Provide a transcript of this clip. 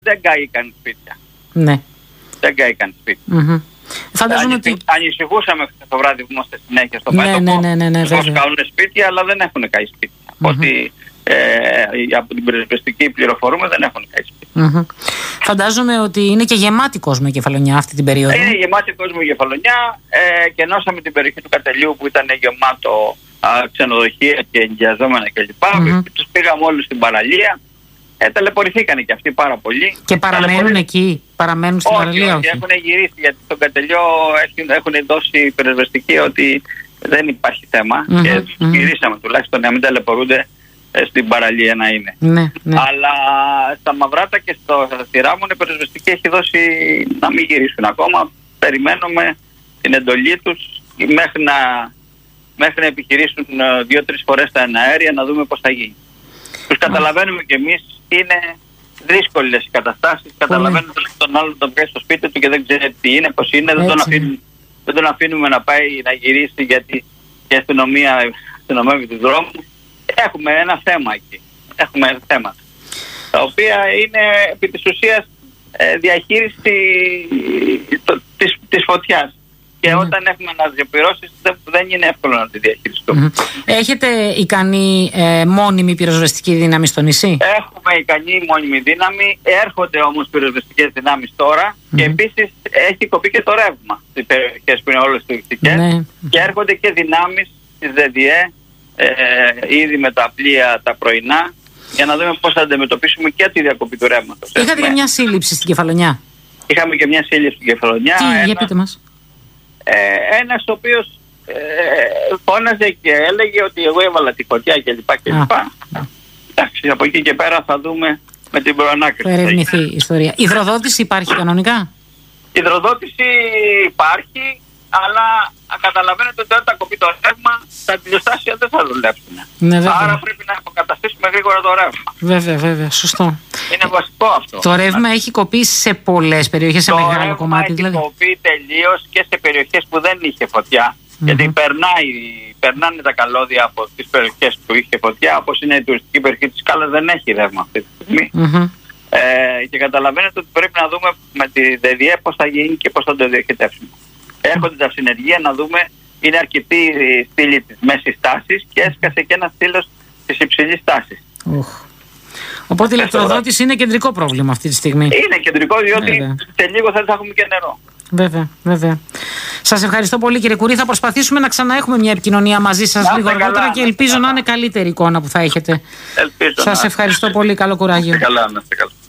δεν καήκαν σπίτια. Ναι. Δεν καήκαν σπίτια. Φαντάζομαι ότι... Ανησυχούσαμε χθες το βράδυ που είμαστε συνέχεια στο μέτωπο. Ναι, πώς καούν σπίτια, αλλά δεν έχουν καεί σπίτια. Ότι από την πυροσβεστική πληροφορούμε δεν έχουν καεί σπίτια. Φαντάζομαι ότι είναι και γεμάτη κόσμο η Κεφαλονιά αυτή την περίοδο. Είναι γεμάτη κόσμο η Κεφαλονιά και ενώσαμε την περιοχή του Κατελείου που ήταν γεμάτο ξενοδοχεία και ενοικιαζόμενα κλπ. Τους πήγαμε όλους στην παραλία. Ταλαιπωρηθήκαν και αυτοί πάρα πολύ. Και παραμένουν εκεί, παραμένουν στην παραλία. Όχι, έχουν γυρίσει γιατί στον Κατελειό έχουν δώσει πυροσβεστική ότι δεν υπάρχει θέμα. Και τους γυρίσαμε τουλάχιστον να μην ταλαιπωρούνται στην παραλία να είναι. Ναι. Αλλά στα Μαυράτα και στη Ράμον η πυροσβεστική έχει δώσει να μην γυρίσουν ακόμα. Περιμένουμε την εντολή τους μέχρι να επιχειρήσουν 2-3 φορές τα εναέρια να δούμε πώς θα γίνει. Τους καταλαβαίνουμε κι εμείς, είναι δύσκολες οι καταστάσεις. Καταλαβαίνουμε τον άλλον τον βγαίνει στο σπίτι του και δεν ξέρει τι είναι, πώς είναι. Δεν τον αφήνουμε να πάει να γυρίσει γιατί η αστυνομία αστυνομεύει τους δρόμους. Έχουμε ένα θέμα εκεί. Έχουμε θέματα τα οποία είναι επί της ουσίας διαχείριση της φωτιάς. Και όταν έχουμε αναδιαπυρώσεις δεν είναι εύκολο να τη διαχειριστούμε. Έχετε ικανή μόνιμη πυροσβεστική δύναμη στο νησί? Έχουμε ικανή μόνιμη δύναμη. Έρχονται όμως πυροσβεστικές δυνάμεις τώρα και επίσης έχει κοπεί και το ρεύμα στις περιοχές που είναι όλες τουριστικές. Και έρχονται και δυνάμεις της ΔΔΕ ήδη με τα πλοία τα πρωινά για να δούμε πώς θα αντιμετωπίσουμε και τη διακοπή του ρεύματος. Είχατε και μια σύλληψη στην Κεφαλονιά? Είχαμε και μια σύλληψη στην Κεφαλονιά. Για πείτε μας. Ένας ο οποίος φώναζε και έλεγε ότι εγώ έβαλα τη φωτιά κλπ. Εντάξει, από εκεί και πέρα θα δούμε με την προανάκριση. Θα ερευνηθεί η ιστορία. Υδροδότηση υπάρχει κανονικά? Υδροδότηση υπάρχει, αλλά καταλαβαίνετε ότι όταν κοπεί το ρεύμα τα αντιλιοστάσια δεν θα δουλέψουν. Άρα πρέπει να αποκαταστήσουμε γρήγορα το ρεύμα. Βέβαια, σωστό. Είναι βασικό αυτό. Το ρεύμα έχει κοπεί σε πολλές περιοχές, σε μεγάλο κομμάτι δηλαδή? Έχει κοπεί τελείως και σε περιοχές που δεν είχε φωτιά. Γιατί περνάνε τα καλώδια από τις περιοχές που είχε φωτιά, όπως είναι η τουριστική περιοχή της Σκάλας, δεν έχει ρεύμα αυτή τη στιγμή. Και καταλαβαίνετε ότι πρέπει να δούμε με τη ΔΔΕ πώς θα γίνει και πώς θα το διοχετεύσουμε. Έρχονται τα συνεργεία να δούμε, είναι αρκετή η στήλη της μέσης τάσης και έσκασε και ένα στήλος της υψηλής τάσης. Οπότε η ηλεκτροδότηση είναι κεντρικό πρόβλημα αυτή τη στιγμή. Είναι κεντρικό διότι σε λίγο θα έχουμε και νερό. Βέβαια. Σας ευχαριστώ πολύ κύριε Κουρί. Θα προσπαθήσουμε να ξαναέχουμε μια επικοινωνία μαζί σας λίγο αργότερα και ελπίζω να είναι καλύτερη εικόνα που θα έχετε. Σας ευχαριστώ πολύ. Καλό κουράγιο. Να είστε καλά.